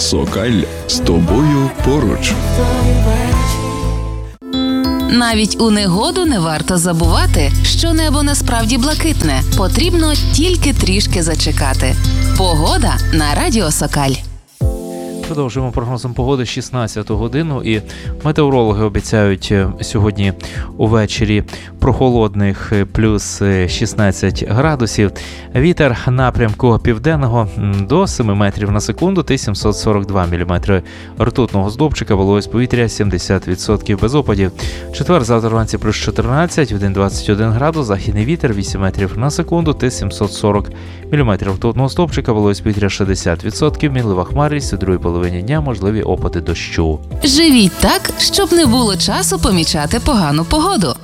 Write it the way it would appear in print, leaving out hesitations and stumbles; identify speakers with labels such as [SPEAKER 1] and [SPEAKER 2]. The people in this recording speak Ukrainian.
[SPEAKER 1] Сокаль з тобою поруч.
[SPEAKER 2] Навіть у негоду не варто забувати, що небо насправді блакитне. Потрібно тільки трішки зачекати. Погода на радіо Сокаль.
[SPEAKER 3] Продовжуємо прогнозом погоди 16 годину, і метеорологи обіцяють сьогодні увечері прохолодних плюс 16 градусів. Вітер напрямку південного до 7 метрів на секунду, 742 мм ртутного стовпчика, вологість повітря 70%, без опадів. Четвер, завтра вранці плюс 14, в день 21 градус, західний вітер 8 метрів на секунду, 740 мм ртутного стовпчика, вологість повітря 60%, мінлива хмарність, у другій половині дня можливі опади дощу.
[SPEAKER 2] Живіть так, щоб не було часу помічати погану погоду.